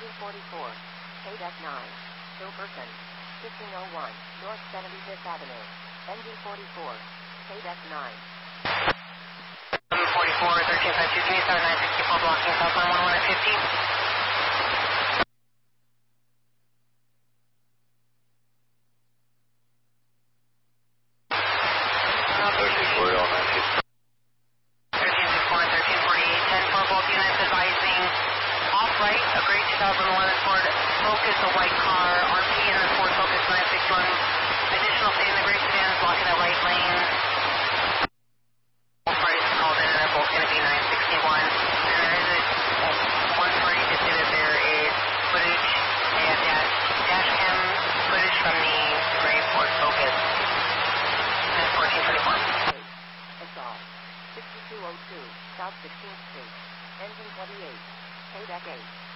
Engine 44. KDEC 9. Silverton. 1501. North 75th Avenue. Engine 44. KDEC 9. 44, 1352, give me 7964, blocking southbound 11 at 50. Focus, a white car, RP in the Ford Focus 961, additional stay in the gray sedan, blocking the right lane. Both parties called in and they're both going to be 961. And there is one party that did it. There is footage, they have dash cam footage from the gray Ford Focus. And 1424. Assault. 6202, South 16th Street. Engine 28. KDEC 8.